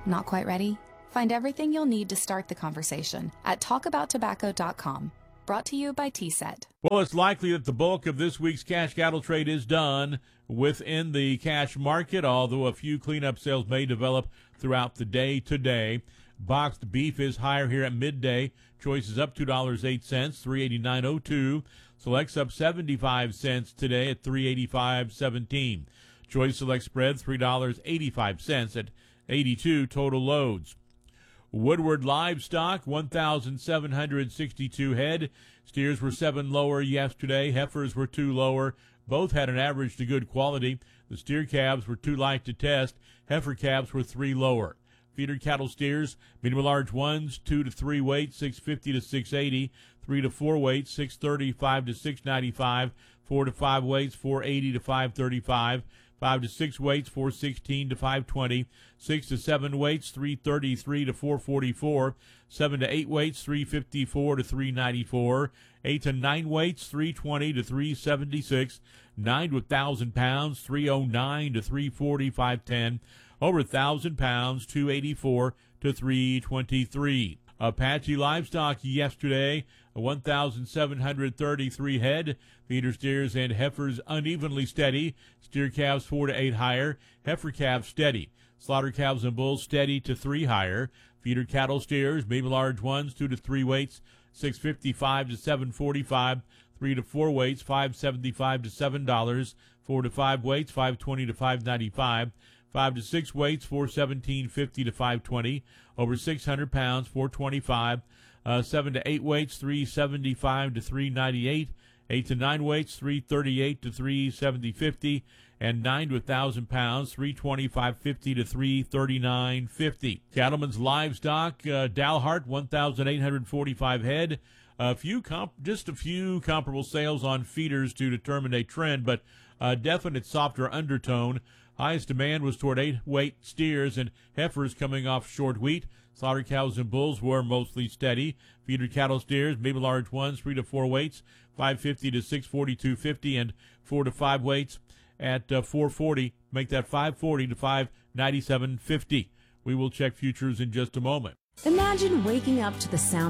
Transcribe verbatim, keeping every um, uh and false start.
Not quite ready? Find everything you'll need to start the conversation at talk about tobacco dot com. Brought to you by T SET. Well, it's likely that the bulk of this week's cash cattle trade is done within the cash market, although a few cleanup sales may develop throughout the day today. Boxed beef is higher here at midday. Choice is up two dollars and eight cents, three eighty-nine oh two. Select's up seventy-five cents today at three eighty-five seventeen. Choice Select spread three dollars and eighty-five cents at eighty-two total loads. Woodward livestock, one thousand seven hundred sixty-two head. Steers were seven lower yesterday. Heifers were two lower. Both had an average to good quality. The steer calves were too light to test. Heifer calves were three lower. Feeder cattle steers, medium and large ones, two to three weights, six fifty to six eighty. Three to four weights, six thirty-five to six ninety-five. Four to five weights, four eighty to five thirty-five. Five to six weights, four sixteen to five twenty. Six to seven weights, three thirty-three to four forty-four. Seven to eight weights, three fifty-four to three ninety-four. Eight to nine weights, three twenty to three seventy-six. Nine to a thousand pounds, three oh nine to three forty, five ten. Over a thousand pounds, two eighty-four to three twenty-three. Apache livestock yesterday, one thousand seven hundred thirty-three head. Feeder steers and heifers unevenly steady. Steer calves four to eight higher. Heifer calves steady. Slaughter calves and bulls steady to three higher. Feeder cattle steers, medium large ones, two to three weights, six fifty-five to seven forty-five. Three to four weights, five seventy-five to seven dollars. Four to five weights, five twenty to five ninety-five. Five to six weights, four seventeen fifty to five twenty. Over six hundred pounds, four twenty-five. Uh, seven to eight weights, three seventy-five to three ninety-eight. Eight to nine weights, three thirty-eight to three seventy fifty. And nine to a thousand pounds, three twenty-five fifty to three thirty-nine fifty. Cattlemen's livestock, uh, Dalhart, one thousand eight hundred forty-five head. A few comp, just a few comparable sales on feeders to determine a trend, but a definite softer undertone. Highest demand was toward eight-weight steers and heifers coming off short wheat. Slaughter cows and bulls were mostly steady. Feeder cattle steers, maybe large ones, three to four weights, five fifty to six forty-two fifty, and four to five weights at uh, four forty. Make that five forty to five ninety-seven fifty. We will check futures in just a moment. Imagine waking up to the sound